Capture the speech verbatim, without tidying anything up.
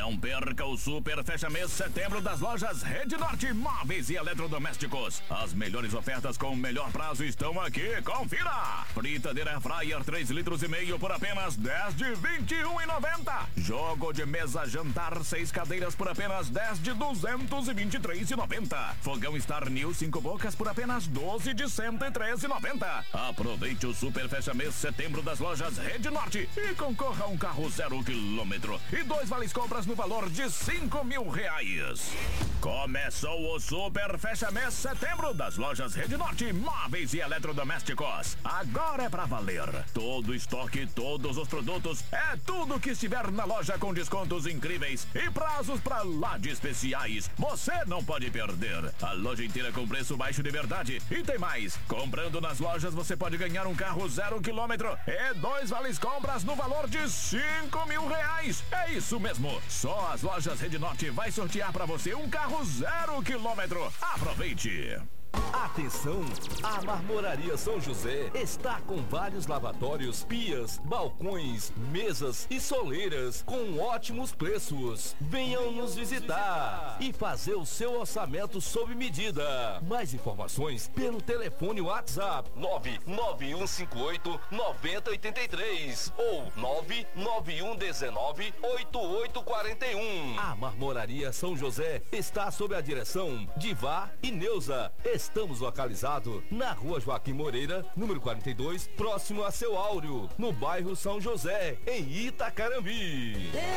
Não perca o Super Fecha Mês Setembro das lojas Rede Norte Móveis e Eletrodomésticos. As melhores ofertas com o melhor prazo estão aqui. Confira! Fritadeira Air Fryer três litros e meio por apenas dez de vinte e um e noventa. Jogo de mesa jantar seis cadeiras por apenas dez de duzentos e vinte e três e noventa. Fogão Star New cinco bocas por apenas doze de cento e treze e noventa. Aproveite o Super Fecha Mês Setembro das lojas Rede Norte e concorra a um carro zero quilômetro e dois vales compras no valor de cinco mil reais. Começou o Super Fecha Mês Setembro das lojas Rede Norte Móveis e Eletrodomésticos. Agora é pra valer. Todo estoque, todos os produtos, é tudo que estiver na loja com descontos incríveis e prazos pra lá de especiais. Você não pode perder. A loja inteira com preço baixo de verdade. E tem mais. Comprando nas lojas você pode ganhar um carro zero quilômetro e dois vales compras no valor de cinco mil reais. É isso mesmo. Só as lojas Rede Norte vai sortear pra você um carro zero quilômetro. Aproveite! Atenção! A Marmoraria São José está com vários lavatórios, pias, balcões, mesas e soleiras com ótimos preços. Venham nos visitar e fazer o seu orçamento sob medida. Mais informações pelo telefone WhatsApp nove nove um cinco oito nove zero oito três ou nove nove um um nove oito oito quatro um. A Marmoraria São José está sob a direção de Vá e Neuza. Estamos localizados na Rua Joaquim Moreira, número quarenta e dois, próximo a Seu Áureo, no bairro São José, em Itacarambi.